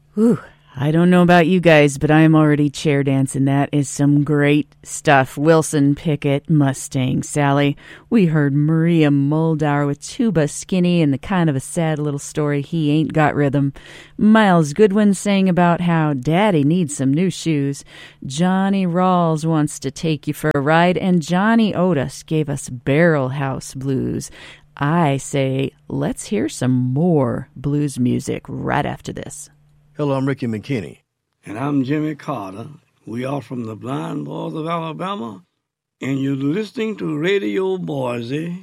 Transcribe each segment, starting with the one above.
Whew. I don't know about you guys, but I am already chair dancing. That is some great stuff. Wilson Pickett, Mustang Sally. We heard Maria Muldaur with Tuba Skinny and the kind of a sad little story, He Ain't Got Rhythm. Miles Goodwin sang about how Daddy needs some new shoes. Johnny Rawls wants to take you for a ride. And Johnny Otis gave us Barrel House Blues. I say, let's hear some more blues music right after this. Hello, I'm Ricky McKinney. And I'm Jimmy Carter. We are from the Blind Boys of Alabama, and you're listening to Radio Boise,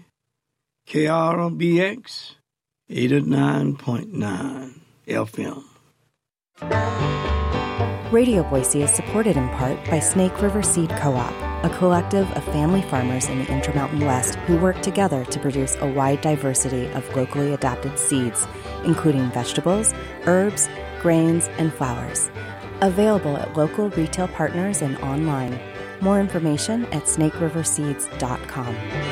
KRBX 89.9 FM. Radio Boise is supported in part by Snake River Seed Co-op, a collective of family farmers in the Intermountain West who work together to produce a wide diversity of locally adapted seeds, including vegetables, herbs, grains, and flowers. Available at local retail partners and online. More information at snakeriverseeds.com.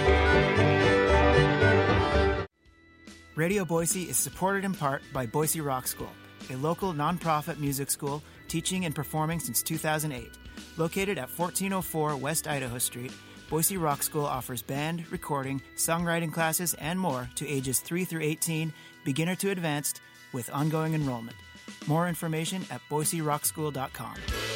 Radio Boise is supported in part by Boise Rock School, a local nonprofit music school teaching and performing since 2008. Located at 1404 West Idaho Street, Boise Rock School offers band, recording, songwriting classes, and more to ages 3 through 18, beginner to advanced, with ongoing enrollment. More information at boiserockschool.com.